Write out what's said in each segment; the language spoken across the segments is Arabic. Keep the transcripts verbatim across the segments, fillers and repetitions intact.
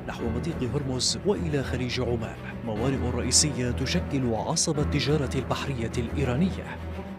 نحو مضيق هرمز وإلى خليج عمان، موارئ رئيسية تشكل عصب التجارة البحرية الإيرانية.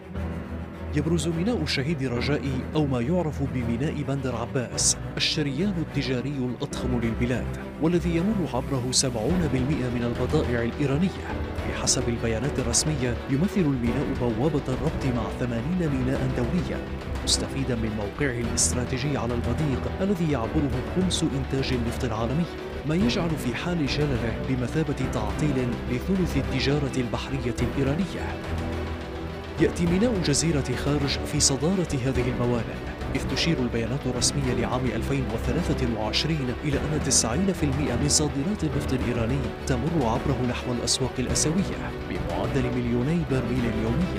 يبرز ميناء الشهيد رجائي أو ما يعرف بميناء بندر عباس الشريان التجاري الأضخم للبلاد، والذي يمر عبره سبعين بالمئة من البضائع الإيرانية. بحسب البيانات الرسمية يمثل الميناء بوابة الربط مع ثمانين ميناء دوليا، مستفيدا من موقعه الاستراتيجي على المضيق الذي يعبره خمس إنتاج النفط العالمي، ما يجعل في حال جلله بمثابة تعطيل لثلث التجارة البحرية الإيرانية. يأتي ميناء جزيرة خارج في صدارة هذه الموانئ، إذ تشير البيانات الرسمية لعام ألفين وثلاثة وعشرين إلى أن تسعين بالمئة من صادرات النفط الإيراني تمر عبره نحو الأسواق الآسيوية بمعدل مليوني برميل يومياً.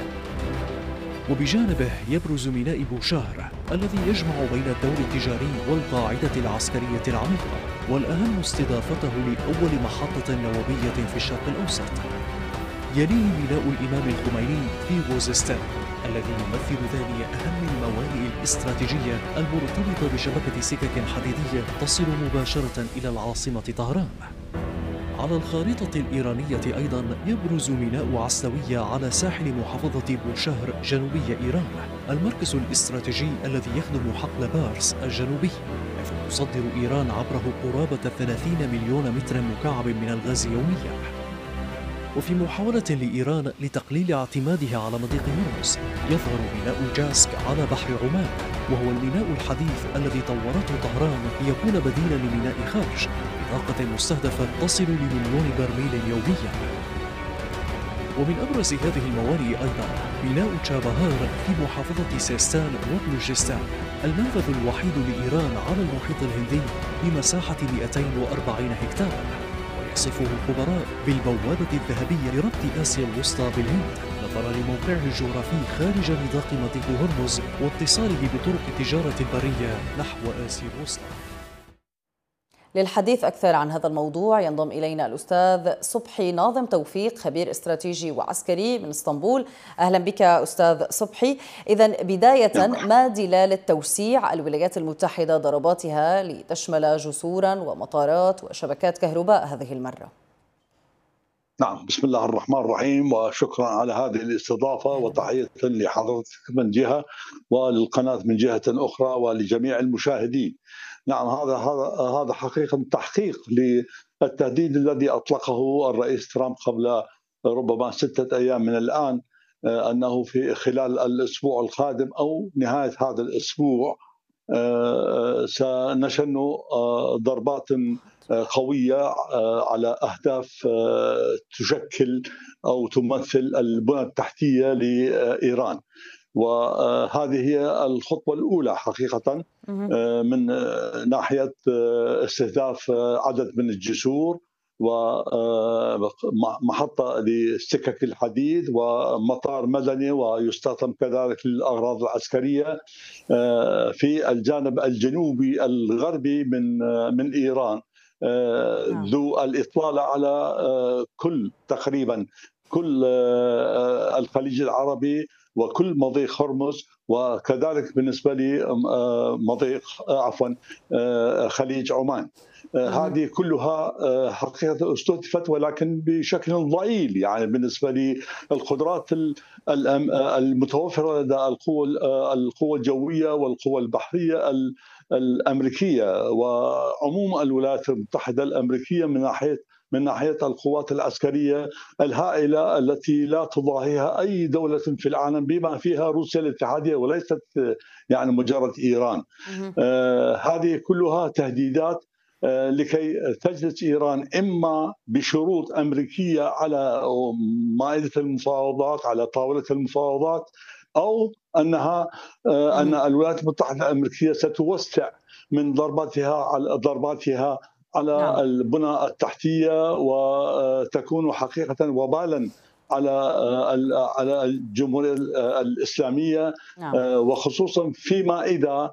وبجانبه يبرز ميناء بوشهر الذي يجمع بين الدور التجاري والقاعدة العسكرية العميقة، والأهم استضافته لأول محطة نووية في الشرق الأوسط. يليه ميناء الإمام الخميني في غوزستان الذي يمثل ثاني أهم الموانئ الاستراتيجية المرتبطة بشبكة سكك حديدية تصل مباشرة إلى العاصمة طهران. على الخارطة الإيرانية أيضا يبرز ميناء عسلوية على ساحل محافظة بوشهر جنوبي إيران، المركز الاستراتيجي الذي يخدم حقل بارس الجنوبي، حيث تصدر إيران عبره قرابة ثلاثين مليون متر مكعب من الغاز يوميا. وفي محاولة لإيران لتقليل اعتمادها على مضيق هرمز يظهر ميناء جاسك على بحر عمان، وهو الميناء الحديث الذي طورته طهران ليكون بديلا لميناء خارج بطاقة مستهدفة تصل لمليون برميل يوميا. ومن أبرز هذه الموانئ أيضا ميناء تشابهار في محافظة سيستان وبلوجستان، المنفذ الوحيد لإيران على المحيط الهندي بمساحة مئتين وأربعين هكتارا، يصفه الخبراء بالبوابة الذهبية لربط آسيا الوسطى بالهند، نظرا لموقعه الجغرافي خارج نطاق مضيق هرمز واتصاله بطرق التجارة البرية نحو آسيا الوسطى. للحديث أكثر عن هذا الموضوع ينضم إلينا الأستاذ صبحي ناظم توفيق، خبير استراتيجي وعسكري من اسطنبول. أهلا بك أستاذ صبحي. إذن بداية، ما دلالة توسيع الولايات المتحدة ضرباتها لتشمل جسورا ومطارات وشبكات كهرباء هذه المرة؟ نعم، بسم الله الرحمن الرحيم، وشكرا على هذه الاستضافة، وتحية لحضرتك من جهة وللقناة من جهة أخرى ولجميع المشاهدين. نعم، هذا هذا هذا حقيقة تحقيق للتهديد الذي أطلقه الرئيس ترامب قبل ربما ستة أيام من الآن، أنه في خلال الأسبوع القادم أو نهاية هذا الأسبوع سنشن ضربات قوية على أهداف تشكل أو تمثل البنى التحتية لإيران. وهذه هي الخطوة الأولى حقيقة من ناحية استهداف عدد من الجسور ومحطة لسكك الحديد ومطار مدني، ويستخدم كذلك للأغراض العسكرية في الجانب الجنوبي الغربي من من إيران، ذو الإطلالة على كل تقريبا كل الخليج العربي وكل مضيق هرمز، وكذلك بالنسبة لي مضيق عفوا خليج عمان. هذه كلها حقيقة استهدفت، ولكن بشكل ضئيل، يعني بالنسبة للقدرات المتوفرة لدى القوى القوى الجوية والقوى البحرية الأمريكية وعموم الولايات المتحدة الأمريكية من ناحية من ناحية القوات العسكرية الهائلة التي لا تضاهيها أي دولة في العالم، بما فيها روسيا الاتحادية، وليست يعني مجرد إيران. آه هذه كلها تهديدات آه لكي تجلس إيران إما بشروط أمريكية على مائدة المفاوضات، على طاولة المفاوضات، أو أنها آه أن الولايات المتحدة الأمريكية ستوسع من ضرباتها على ضرباتها على نعم. البنى التحتية، وتكون حقيقة وبالا على على الجمهورية الإسلامية، نعم. وخصوصا فيما إذا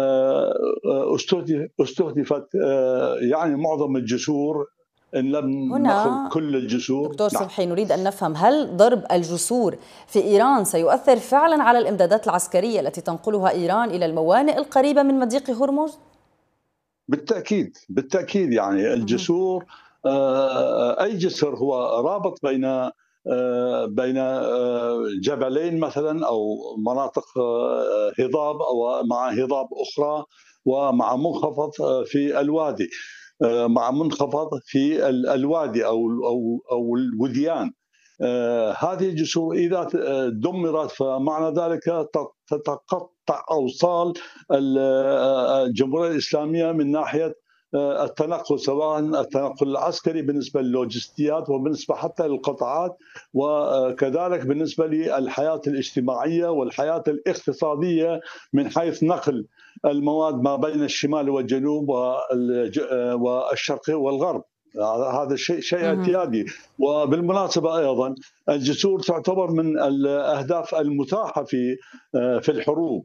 استهدفت يعني معظم الجسور إن لم نأخذ كل الجسور. دكتور نعم. صبحي، نريد أن نفهم، هل ضرب الجسور في إيران سيؤثر فعلا على الإمدادات العسكرية التي تنقلها إيران إلى الموانئ القريبة من مضيق هرمز؟ بالتأكيد بالتأكيد يعني الجسور، آه، أي جسر هو رابط بين آه، بين آه، جبلين مثلا أو مناطق آه، هضاب أو مع هضاب أخرى، ومع منخفض آه، في الوادي، آه، مع منخفض في ال- الوادي أو أو أو الوديان. آه، هذه الجسور إذا آه، دمرت فمعنى ذلك تت- تتقطع أوصال ال- آه، الجمهورية الإسلامية من ناحية آه، التنقل، سواء التنقل العسكري بالنسبة للوجستيات وبالنسبة حتى للقطاعات، وكذلك بالنسبة للحياة الاجتماعية والحياة الاقتصادية من حيث نقل المواد ما بين الشمال والجنوب والج- آه، والشرق والغرب. هذا شيء شيء مهم. اعتيادي. وبالمناسبه ايضا الجسور تعتبر من الاهداف المتاحه في في الحروب،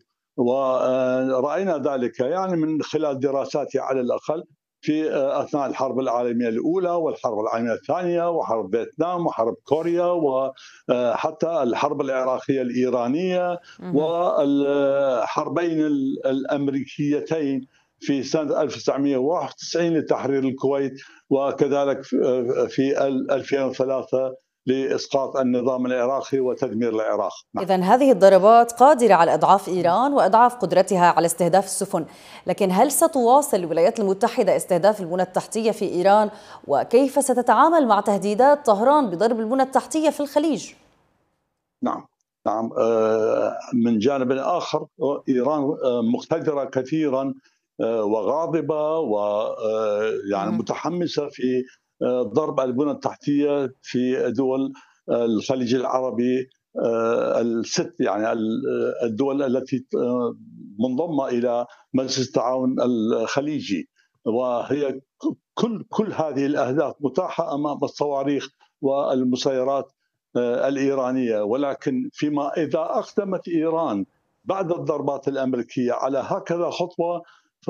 ورأينا ذلك يعني من خلال دراساتي على الأقل في أثناء الحرب العالمية الأولى والحرب العالمية الثانية وحرب فيتنام وحرب كوريا وحتى الحرب العراقية الإيرانية مهم. والحربين الأمريكيتين في سنة ألف وتسعمئة وواحد وتسعين لتحرير الكويت، وكذلك في ألفين وثلاثة لإسقاط النظام العراقي وتدمير العراق. إذن هذه الضربات قادرة على إضعاف إيران وإضعاف قدرتها على استهداف السفن، لكن هل ستواصل الولايات المتحدة استهداف المنى التحتية في إيران؟ وكيف ستتعامل مع تهديدات طهران بضرب المنى التحتية في الخليج؟ نعم نعم آه، من جانب آخر إيران آه، مقتدرة كثيرا آه، وغاضبة ويعني مهم. متحمسة في آه، ضرب البنى التحتية في دول الخليج العربي آه، الست، يعني الدول التي آه، منضمة إلى مجلس التعاون الخليجي، وهي كل كل هذه الأهداف متاحة أمام الصواريخ والمسيرات الإيرانية. ولكن فيما إذا أقدمت إيران بعد الضربات الأمريكية على هكذا خطوة،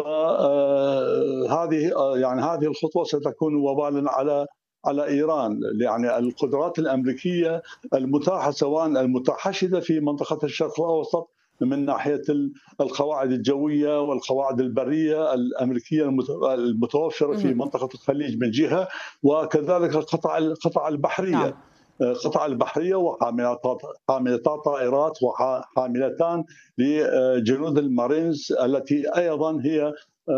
فهذه يعني هذه الخطوة ستكون وبالا على على إيران، يعني القدرات الأمريكية المتاحة سواء المتحشدة في منطقة الشرق الأوسط من ناحية القواعد الجوية والقواعد البرية الأمريكية المتوفرة في مهم. منطقة الخليج من جهة، وكذلك القطع القطع البحرية، نعم. قطع البحرية وحاملات حاملتان طائرات وحاملتان لجنود المارينز التي أيضا هي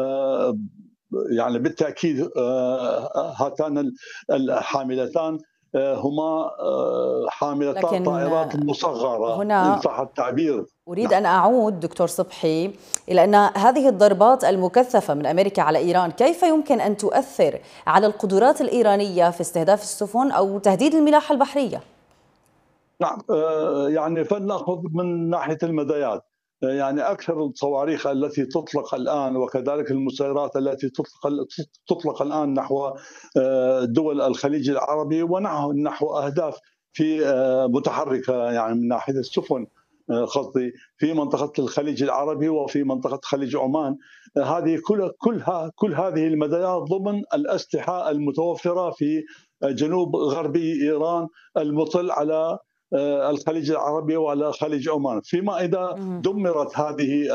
يعني بالتأكيد هاتان الحاملتان هما حاملتا لكن طائرات مصغرة إن هنا صح التعبير. أريد نعم. أن أعود دكتور صبحي إلى أن هذه الضربات المكثفة من أمريكا على إيران كيف يمكن أن تؤثر على القدرات الإيرانية في استهداف السفن أو تهديد الملاحة البحرية؟ نعم آه، يعني فلنأخذ من ناحية المدايات، آه، يعني أكثر الصواريخ التي تطلق الآن وكذلك المسيرات التي تطلق تطلق الآن نحو آه، دول الخليج العربي ونحو نحو أهداف في آه، متحركة، يعني من ناحية السفن آه، قصدي في منطقة الخليج العربي وفي منطقة خليج عمان. آه، هذه كل كلها كل هذه المدايات ضمن الأسلحة المتوفرة في جنوب غربي إيران المطل على الخليج العربي وعلى خليج عمان. فيما إذا دمرت هذه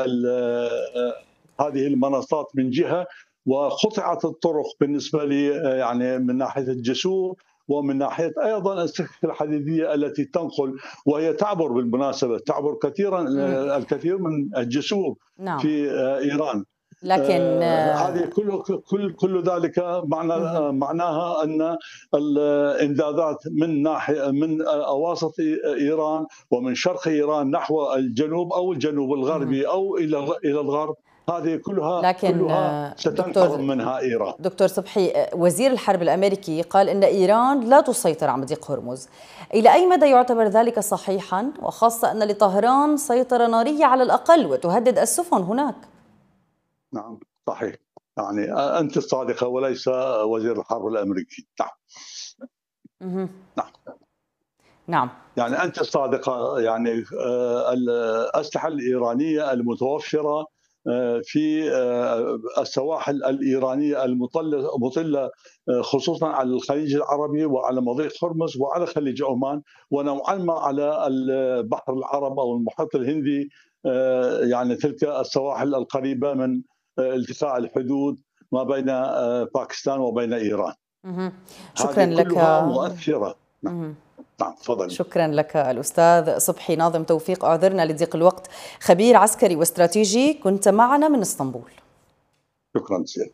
هذه المنصات من جهة وقطعت الطرق بالنسبة لي يعني من ناحية الجسور ومن ناحية أيضا السكك الحديدية التي تنقل، وهي تعبر بالمناسبة تعبر كثيرا الكثير من الجسور نعم. في إيران. لكن آه هذه كل كل كل ذلك معنى آه معناها ان الامدادات من ناحيه من اواسط ايران ومن شرق ايران نحو الجنوب او الجنوب الغربي او الى الى الغرب، هذه كلها لكن كلها ستنحرم دكتور منها ايران. دكتور صبحي، وزير الحرب الامريكي قال ان ايران لا تسيطر على مضيق هرمز، الى اي مدى يعتبر ذلك صحيحا، وخاصه ان لطهران سيطره ناريه على الاقل وتهدد السفن هناك؟ نعم صحيح، يعني أنت الصادقة وليس وزير الحرب الأمريكي. نعم. نعم. نعم. يعني أنت الصادقة، يعني الأسلحة الإيرانية المتوفرة في السواحل الإيرانية المطلة خصوصا على الخليج العربي وعلى مضيق هرمز وعلى خليج عمان ونوعا ما على البحر العرب أو المحيط الهندي، يعني تلك السواحل القريبة من التقاء الحدود ما بين باكستان وبين إيران. شكرا هذه لك. كلها مؤثرة. نعم تفضل. شكرا لك الأستاذ صبحي ناظم توفيق، أعذرنا لضيق الوقت، خبير عسكري واستراتيجي، كنت معنا من اسطنبول. شكرا سيدي.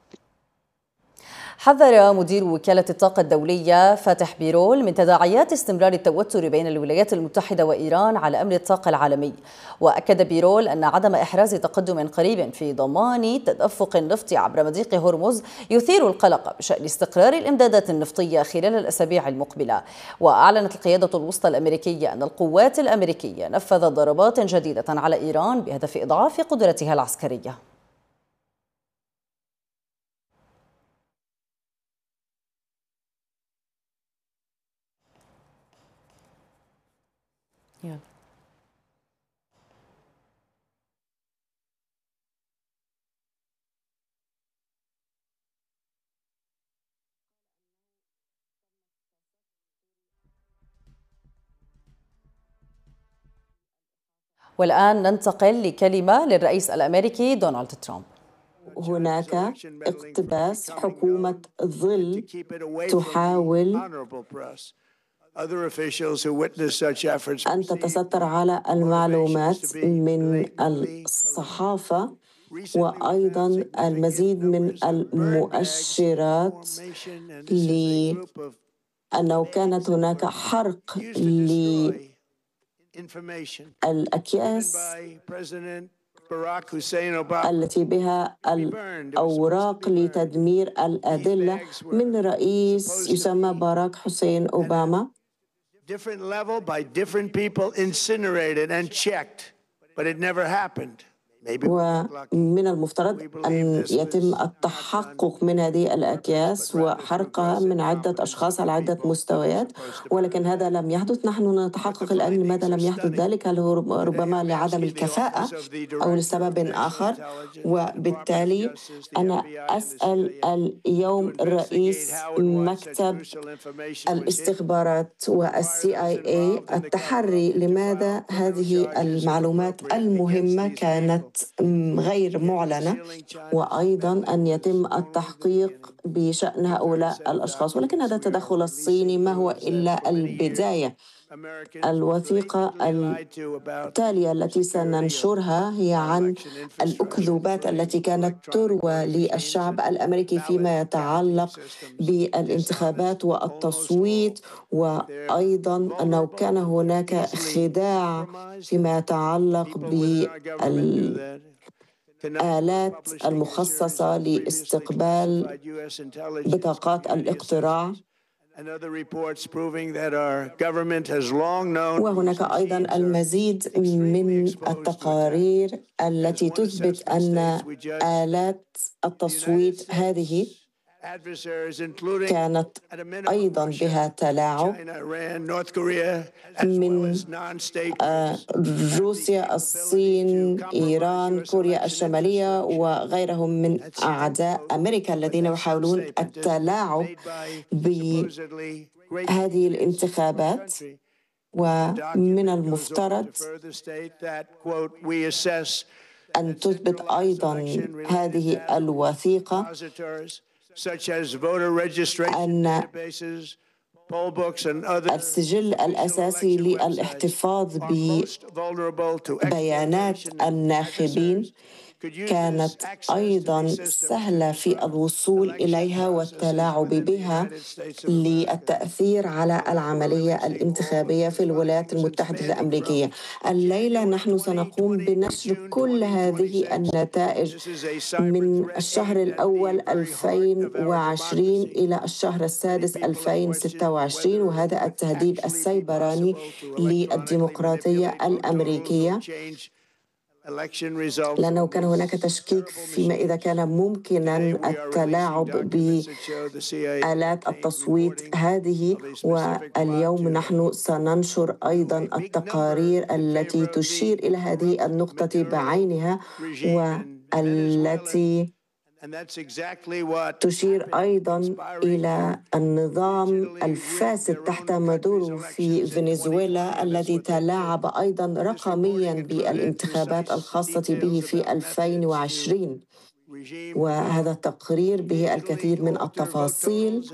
حذر مدير وكالة الطاقة الدولية فاتح بيرول من تداعيات استمرار التوتر بين الولايات المتحدة وإيران على أمر الطاقة العالمي، وأكد بيرول أن عدم إحراز تقدم قريب في ضمان تدفق النفط عبر مضيق هرمز يثير القلق بشأن استقرار الإمدادات النفطية خلال الأسابيع المقبلة. وأعلنت القيادة الوسطى الأمريكية أن القوات الأمريكية نفذت ضربات جديدة على إيران بهدف إضعاف قدرتها العسكرية. يلا. والآن ننتقل لكلمة للرئيس الأمريكي دونالد ترامب. هناك اقتباس، حكومة ظل تحاول أن تتستر على المعلومات من الصحافة، وأيضا المزيد من المؤشرات لأنه كانت هناك حرق للأكياس التي بها الأوراق لتدمير الأدلة من رئيس يسمى باراك حسين أوباما. Different level by different people incinerated and checked, but it never happened. ومن المفترض أن يتم التحقق من هذه الأكياس وحرقها من عدة أشخاص على عدة مستويات، ولكن هذا لم يحدث. نحن نتحقق الآن لماذا لم يحدث ذلك، هل هو ربما لعدم الكفاءة أو لسبب آخر. وبالتالي أنا أسأل اليوم رئيس مكتب الاستخبارات والسي آي إيه التحري لماذا هذه المعلومات المهمة كانت غير معلنة، وأيضا أن يتم التحقيق بشأن هؤلاء الأشخاص. ولكن هذا التدخل الصيني ما هو إلا البداية. الوثيقة التالية التي سننشرها هي عن الأكذوبات التي كانت تروى للشعب الأمريكي فيما يتعلق بالانتخابات والتصويت، وأيضا أنه كان هناك خداع فيما يتعلق بالآلات المخصصة لاستقبال بطاقات الاقتراع. وهناك أيضا المزيد من التقارير التي تثبت أن آلات التصويت هذه كانت أيضا بها تلاعب من روسيا، الصين، إيران، كوريا الشمالية وغيرهم من أعداء أمريكا الذين يحاولون التلاعب بهذه الانتخابات. ومن المفترض أن تثبت أيضا هذه الوثيقة أن السجل الأساسي للاحتفاظ ببيانات الناخبين كانت أيضاً سهلة في الوصول إليها والتلاعب بها للتأثير على العملية الانتخابية في الولايات المتحدة الأمريكية. الليلة نحن سنقوم بنشر كل هذه النتائج من الشهر الأول ألفين وعشرين إلى الشهر السادس ألفين وستة وعشرين، وهذا التهديد السيبراني للديمقراطية الأمريكية، لأنه كان هناك تشكيك فيما إذا كان ممكناً التلاعب بآلات التصويت هذه. واليوم نحن سننشر أيضاً التقارير التي تشير إلى هذه النقطة بعينها، والتي تشير أيضاً إلى النظام الفاسد تحت مادورو في فنزويلا الذي تلاعب أيضاً رقمياً بالانتخابات الخاصة به في ألفين وعشرين. وهذا التقرير به الكثير من التفاصيل